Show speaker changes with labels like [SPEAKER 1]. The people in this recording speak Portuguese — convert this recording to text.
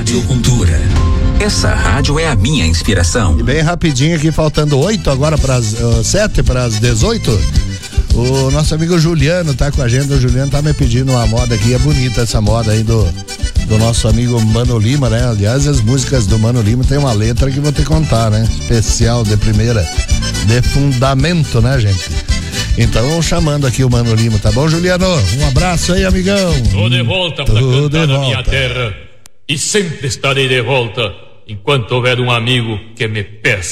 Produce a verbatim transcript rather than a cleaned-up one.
[SPEAKER 1] Rádio Cultura. Essa rádio é a minha inspiração.
[SPEAKER 2] E bem rapidinho aqui, faltando oito agora para as uh, sete para as dezoito. O nosso amigo Juliano tá com a gente. O Juliano tá me pedindo uma moda aqui, é bonita essa moda aí do do nosso amigo Mano Lima, né? Aliás, as músicas do Mano Lima tem uma letra que vou te contar, né? Especial de primeira, de fundamento, né, gente? Então, chamando aqui o Mano Lima, tá bom, Juliano? Um abraço aí, amigão.
[SPEAKER 3] Tô de volta pra
[SPEAKER 2] Tô
[SPEAKER 3] cantar
[SPEAKER 2] de
[SPEAKER 3] na minha
[SPEAKER 2] volta.
[SPEAKER 3] terra e sempre estarei de volta enquanto houver um amigo que me peça.